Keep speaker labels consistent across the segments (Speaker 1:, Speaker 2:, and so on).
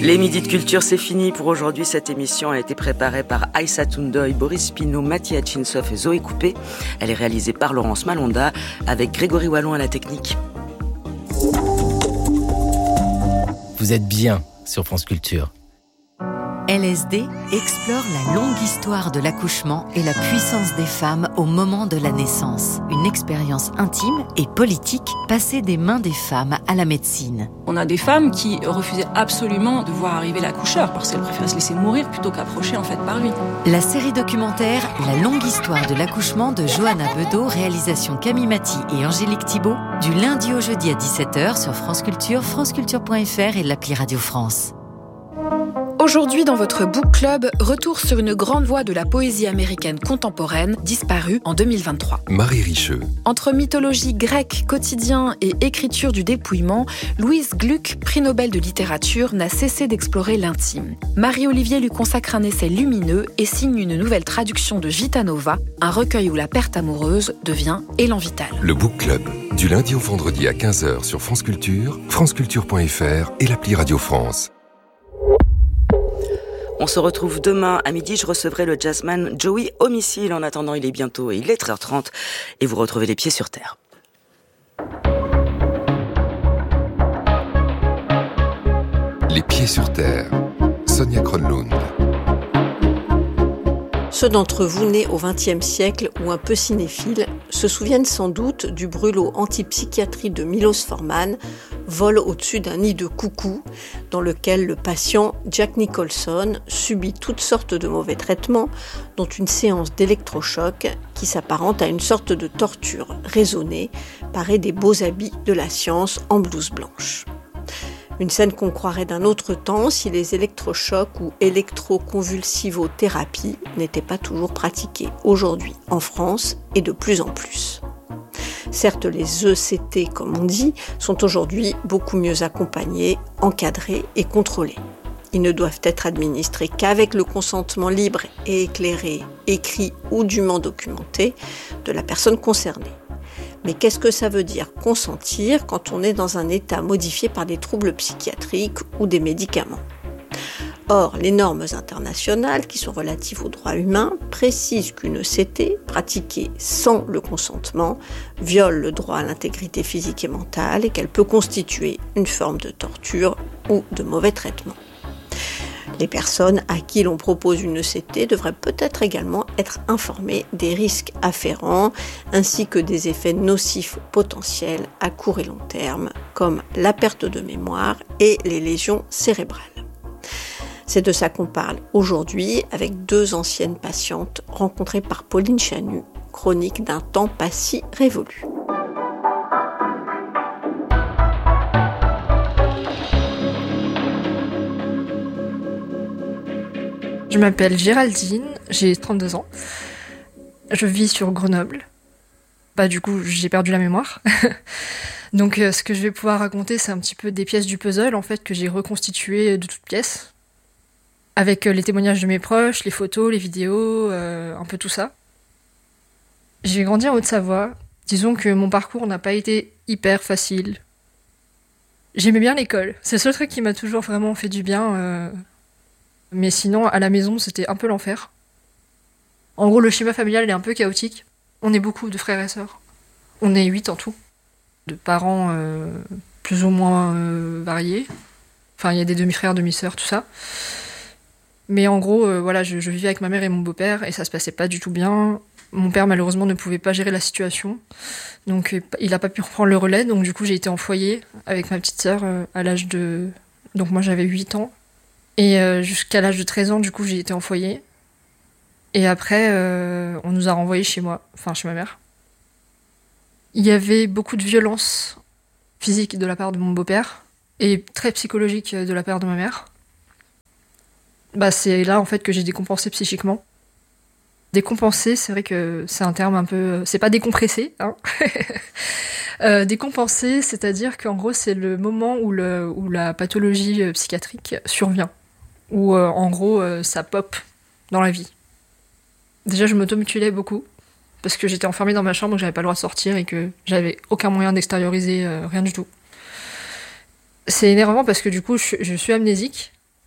Speaker 1: Les midis de culture, c'est fini pour aujourd'hui. Cette émission a été préparée par Aïssa Toundoy, Boris Pinot, Mathieu Hutchinsoff et Zoé Coupé. Elle est réalisée par Laurence Malonda avec Grégory Wallon à la technique.
Speaker 2: Vous êtes bien sur France Culture.
Speaker 3: LSD explore la longue histoire de l'accouchement et la puissance des femmes au moment de la naissance. Une expérience intime et politique passée des mains des femmes à la médecine.
Speaker 4: On a des femmes qui refusaient absolument de voir arriver l'accoucheur parce qu'elles préféraient se laisser mourir plutôt qu'approcher en fait par lui.
Speaker 3: La série documentaire La longue histoire de l'accouchement de Johanna Bedeau, réalisation Camille Maty et Angélique Thibault, du lundi au jeudi à 17h sur France Culture, franceculture.fr et l'appli Radio France.
Speaker 5: Aujourd'hui, dans votre Book Club, retour sur une grande voix de la poésie américaine contemporaine, disparue en 2023.
Speaker 6: Marie Richeux.
Speaker 5: Entre mythologie grecque, quotidien et écriture du dépouillement, Louise Gluck, prix Nobel de littérature, n'a cessé d'explorer l'intime. Marie-Olivier lui consacre un essai lumineux et signe une nouvelle traduction de Vita Nova, un recueil où la perte amoureuse devient élan vital.
Speaker 6: Le Book Club, du lundi au vendredi à 15h sur France Culture, franceculture.fr et l'appli Radio France.
Speaker 1: On se retrouve demain à midi. Je recevrai le jazzman Joey Homicile. En attendant, il est bientôt et il est 13h30 et vous retrouvez les pieds sur terre.
Speaker 6: Les pieds sur terre. Sonia Kronlund.
Speaker 7: Ceux d'entre vous nés au XXe siècle ou un peu cinéphiles se souviennent sans doute du brûlot antipsychiatrie de Milos Forman, Vol au-dessus d'un nid de coucou, dans lequel le patient Jack Nicholson subit toutes sortes de mauvais traitements, dont une séance d'électrochoc qui s'apparente à une sorte de torture raisonnée, parée des beaux habits de la science en blouse blanche. Une scène qu'on croirait d'un autre temps si les électrochocs ou électroconvulsivothérapies n'étaient pas toujours pratiquées aujourd'hui en France et de plus en plus. Certes, les ECT, comme on dit, sont aujourd'hui beaucoup mieux accompagnés, encadrés et contrôlés. Ils ne doivent être administrés qu'avec le consentement libre et éclairé, écrit ou dûment documenté de la personne concernée. Mais qu'est-ce que ça veut dire consentir quand on est dans un état modifié par des troubles psychiatriques ou des médicaments ? Or, les normes internationales, qui sont relatives aux droits humains, précisent qu'une ECT, pratiquée sans le consentement, viole le droit à l'intégrité physique et mentale et qu'elle peut constituer une forme de torture ou de mauvais traitement. Les personnes à qui l'on propose une ECT devraient peut-être également être informées des risques afférents ainsi que des effets nocifs potentiels à court et long terme, comme la perte de mémoire et les lésions cérébrales. C'est de ça qu'on parle aujourd'hui avec deux anciennes patientes rencontrées par Pauline Chanu, chronique d'un temps pas si révolu.
Speaker 8: Je m'appelle Géraldine, j'ai 32 ans. Je vis sur Grenoble. Du coup, j'ai perdu la mémoire. Donc, ce que je vais pouvoir raconter, c'est un petit peu des pièces du puzzle, en fait, que j'ai reconstituées de toutes pièces. Avec les témoignages de mes proches, les photos, les vidéos, un peu tout ça. J'ai grandi en Haute-Savoie. Disons que mon parcours n'a pas été hyper facile. J'aimais bien l'école. C'est le seul truc qui m'a toujours vraiment fait du bien. Mais sinon, à la maison, c'était un peu l'enfer. En gros, le schéma familial est un peu chaotique. On est beaucoup de frères et sœurs. On est 8 en tout. De parents plus ou moins variés. Enfin, il y a des demi-frères, demi-sœurs, tout ça. Mais en gros, je vivais avec ma mère et mon beau-père et ça se passait pas du tout bien. Mon père, malheureusement, ne pouvait pas gérer la situation. Donc, il n'a pas pu reprendre le relais. Donc, du coup, j'ai été en foyer avec ma petite sœur à l'âge de... Donc, moi, j'avais 8 ans. Et jusqu'à l'âge de 13 ans, du coup, j'ai été en foyer. Et après, on nous a renvoyés chez moi, enfin chez ma mère. Il y avait beaucoup de violence physique de la part de mon beau-père et très psychologique de la part de ma mère. C'est là, en fait, que j'ai décompensé psychiquement. Décompenser, c'est vrai que c'est un terme un peu... C'est pas décompresser, hein. Décompenser, c'est-à-dire qu'en gros, c'est le moment où la pathologie psychiatrique survient. Où, en gros, ça pop dans la vie. Déjà, je m'automutilais beaucoup, parce que j'étais enfermée dans ma chambre, donc j'avais pas le droit de sortir, et que j'avais aucun moyen d'extérioriser, rien du tout. C'est énervant parce que du coup, je suis amnésique,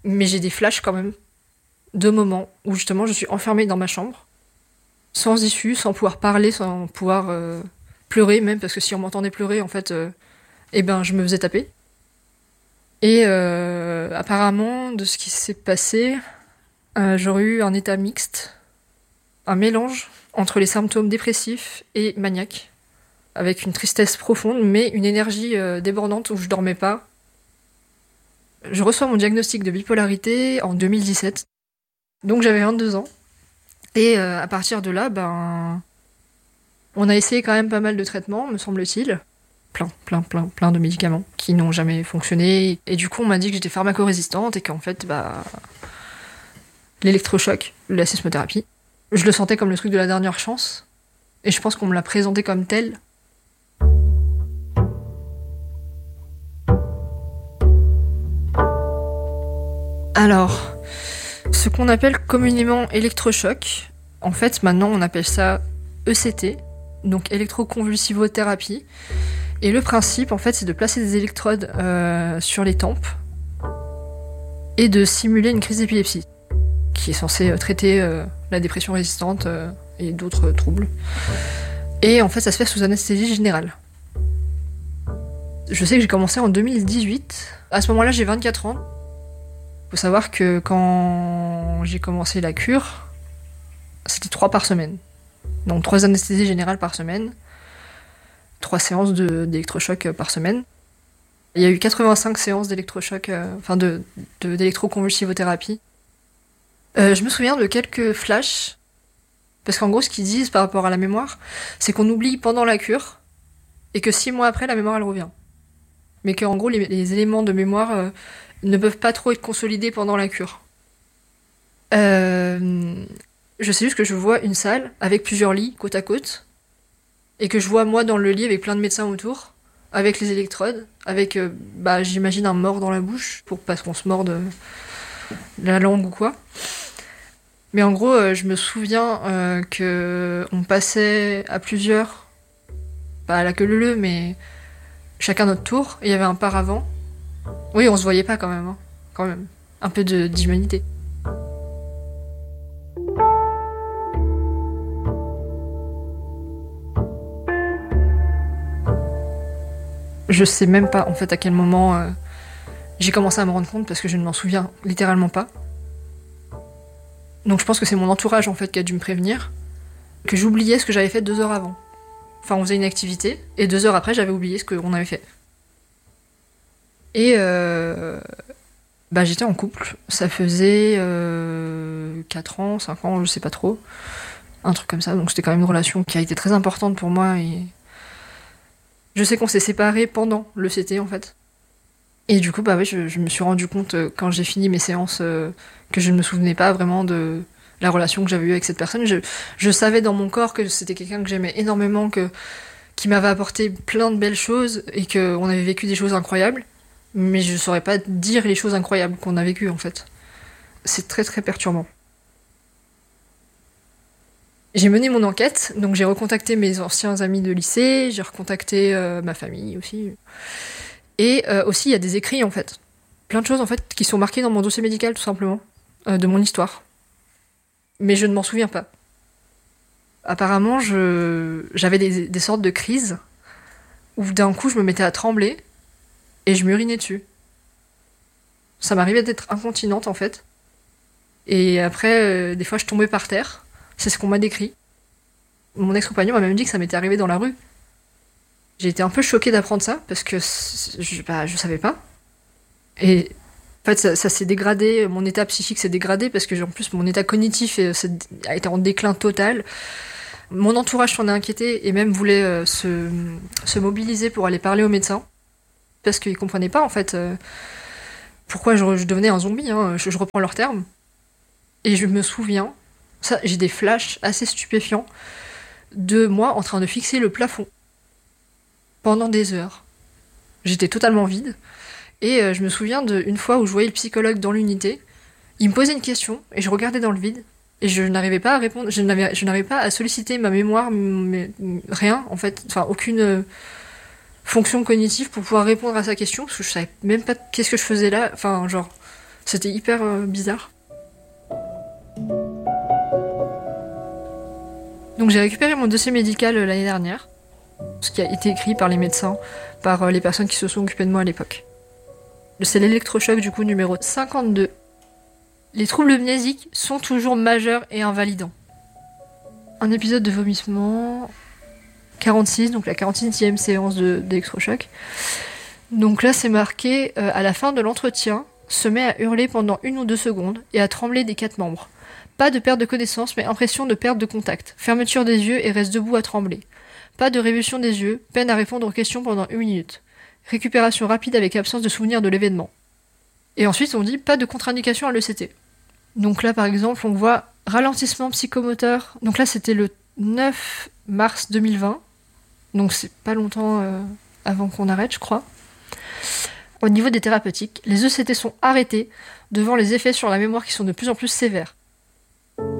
Speaker 8: Mais j'ai des flashs quand même de moments où justement je suis enfermée dans ma chambre, sans issue, sans pouvoir parler, sans pouvoir pleurer même, parce que si on m'entendait pleurer, en fait, je me faisais taper. Et apparemment, de ce qui s'est passé, j'aurais eu un état mixte, un mélange entre les symptômes dépressifs et maniaques, avec une tristesse profonde, mais une énergie débordante où je dormais pas. Je reçois mon diagnostic de bipolarité en 2017, donc j'avais 22 ans. Et à partir de là, on a essayé quand même pas mal de traitements, me semble-t-il. Plein de médicaments qui n'ont jamais fonctionné. Et du coup, on m'a dit que j'étais pharmacorésistante et qu'en fait, l'électrochoc, la sismothérapie, je le sentais comme le truc de la dernière chance. Et je pense qu'on me l'a présenté comme tel. Alors, ce qu'on appelle communément électrochoc, en fait, maintenant, on appelle ça ECT, donc électroconvulsivothérapie. Et le principe, en fait, c'est de placer des électrodes sur les tempes et de simuler une crise d'épilepsie, qui est censée traiter la dépression résistante et d'autres troubles. Et en fait, ça se fait sous anesthésie générale. Je sais que j'ai commencé en 2018. À ce moment-là, j'ai 24 ans. Faut savoir que quand j'ai commencé la cure, c'était 3 par semaine. Donc 3 anesthésies générales par semaine, 3 séances d'électrochoc par semaine. Il y a eu 85 séances d'électrochoc, d'électroconvulsivothérapie. Je me souviens de quelques flashs, parce qu'en gros, ce qu'ils disent par rapport à la mémoire, c'est qu'on oublie pendant la cure, et que 6 mois après, la mémoire, elle revient. Mais qu'en gros, les éléments de mémoire ne peuvent pas trop être consolidés pendant la cure. Je sais juste que je vois une salle avec plusieurs lits côte à côte, et que je vois moi dans le lit avec plein de médecins autour, avec les électrodes, avec, j'imagine, un mort dans la bouche, pour pas qu'on se morde la langue ou quoi. Mais en gros, je me souviens qu'on passait à plusieurs, pas à la queue leu-leu, mais chacun notre tour, et il y avait un paravent. Oui, on se voyait pas quand même, hein. Quand même. Un peu d'humanité. Je sais même pas en fait à quel moment j'ai commencé à me rendre compte, parce que je ne m'en souviens littéralement pas. Donc je pense que c'est mon entourage en fait qui a dû me prévenir que j'oubliais ce que j'avais fait 2 heures avant. Enfin, on faisait une activité et 2 heures après j'avais oublié ce qu'on avait fait. Et j'étais en couple, ça faisait 4 ans, 5 ans, je sais pas trop, un truc comme ça. Donc c'était quand même une relation qui a été très importante pour moi, et je sais qu'on s'est séparés pendant le CT en fait. Et du coup, je me suis rendu compte quand j'ai fini mes séances que je ne me souvenais pas vraiment de la relation que j'avais eue avec cette personne. Je savais dans mon corps que c'était quelqu'un que j'aimais énormément, qui m'avait apporté plein de belles choses et qu'on avait vécu des choses incroyables. Mais je saurais pas dire les choses incroyables qu'on a vécues en fait. C'est très très perturbant. J'ai mené mon enquête, donc j'ai recontacté mes anciens amis de lycée, j'ai recontacté ma famille aussi. Et aussi, il y a des écrits, en fait. Plein de choses, en fait, qui sont marquées dans mon dossier médical, tout simplement, de mon histoire. Mais je ne m'en souviens pas. Apparemment, j'avais des sortes de crises où d'un coup, je me mettais à trembler et je m'urinais dessus. Ça m'arrivait d'être incontinente, en fait. Et après, des fois, je tombais par terre. C'est ce qu'on m'a décrit. Mon ex-compagnon m'a même dit que ça m'était arrivé dans la rue. J'ai été un peu choquée d'apprendre ça, parce que je savais pas. Et en fait, ça s'est dégradé, mon état psychique s'est dégradé, parce que en plus, mon état cognitif a été en déclin total. Mon entourage s'en est inquiété, et même voulait se mobiliser pour aller parler aux médecins, parce qu'ils comprenaient pas, en fait, pourquoi je devenais un zombie, hein, je reprends leurs termes. Et je me souviens, j'ai des flashs assez stupéfiants, de moi en train de fixer le plafond. Pendant des heures. J'étais totalement vide. Et je me souviens d'une fois où je voyais le psychologue dans l'unité. Il me posait une question et je regardais dans le vide. Et je n'arrivais pas à répondre. Je n'arrivais pas à solliciter ma mémoire, rien en fait. Enfin, aucune fonction cognitive pour pouvoir répondre à sa question. Parce que je savais même pas qu'est-ce que je faisais là. Enfin, genre, C'était hyper bizarre. Donc j'ai récupéré mon dossier médical l'année dernière, ce qui a été écrit par les médecins, par les personnes qui se sont occupées de moi à l'époque. C'est l'électrochoc du coup numéro 52. Les troubles mnésiques sont toujours majeurs et invalidants. Un épisode de vomissement 46, donc la 46e séance d'électrochoc. Donc là c'est marqué à la fin de l'entretien, se met à hurler pendant 1 ou 2 secondes et à trembler des 4 membres. Pas de perte de connaissance, mais impression de perte de contact. Fermeture des yeux et reste debout à trembler. Pas de révulsion des yeux, peine à répondre aux questions pendant 1 minute. Récupération rapide avec absence de souvenir de l'événement. Et ensuite, on dit pas de contre-indication à l'ECT. Donc là, par exemple, on voit ralentissement psychomoteur. Donc là, c'était le 9 mars 2020. Donc c'est pas longtemps avant qu'on arrête, je crois. Au niveau des thérapeutiques, les ECT sont arrêtés devant les effets sur la mémoire qui sont de plus en plus sévères.